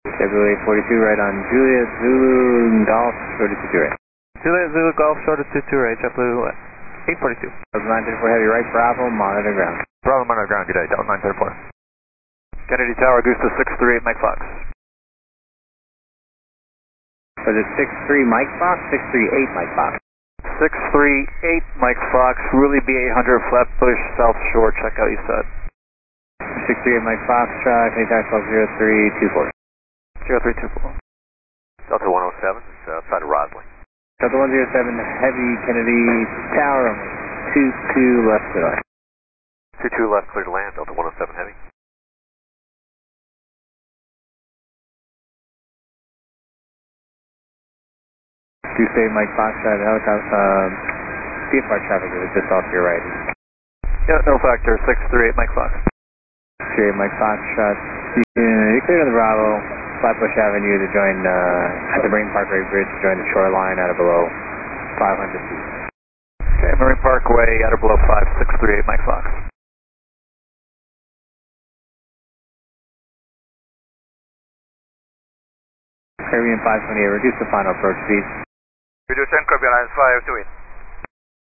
February 42 right on Juliet Zulu Golf, short of 22 right. Juliet Zulu Golf, short of 22 right, JetBlue 842. 934 heavy right, Bravo, monitor ground. Bravo, monitor ground, good day, Delta 934. Kennedy Tower, Augusta 638, Mike Fox. Was it 63 Mike Fox, 638 Mike Fox? 638 Mike Fox, Ruly B800, Flatbush, South Shore, check out east side. 638 Mike Fox, Canadian Tower 0324. 0324. Delta 107, it's outside of Roslyn. Delta 107 heavy Kennedy Tower, 22 left to us. 22 left, clear to land, Delta 107 heavy. Tuesday, Mike Fox, helicopter, CFR traffic is just off to your right. Yeah, no factor, 638 Mike Fox. 638 Mike Fox, you cleared on the Bravo, Flatbush Avenue to join, at the Marine Parkway Bridge to join the shoreline at or below 500 feet. Okay, Marine Parkway, at or below 5638 Mike Fox. Caribbean 528, reduce the final approach speed. Reduce Caribbean 528.